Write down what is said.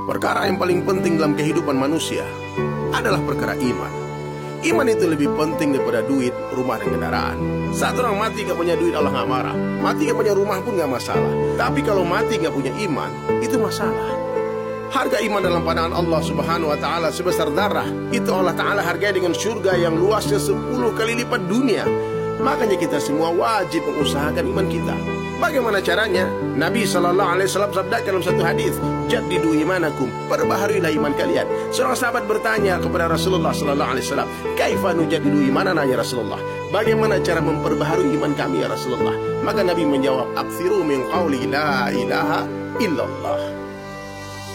perkara yang paling penting dalam kehidupan manusia adalah perkara iman. Iman itu lebih penting daripada duit, rumah, dan kendaraan. Saat orang mati gak punya duit, Allah gak marah. Mati gak punya rumah pun gak masalah. Tapi kalau mati gak punya iman, itu masalah. Harga iman dalam pandangan Allah subhanahu wa ta'ala sebesar darah. Itu Allah ta'ala hargai dengan surga yang luasnya 10 kali lipat dunia. Makanya kita semua wajib mengusahakan iman kita. Bagaimana caranya? Nabi SAW sabda dalam satu hadis, jaddidu imanakum, perbaharilah iman kalian. Seorang sahabat bertanya kepada Rasulullah SAW, kaifa nujaddidu imanana ya Rasulullah? Bagaimana cara memperbaharui iman kami ya Rasulullah? Maka Nabi menjawab, aktsiru min qawli la ilaha illallah.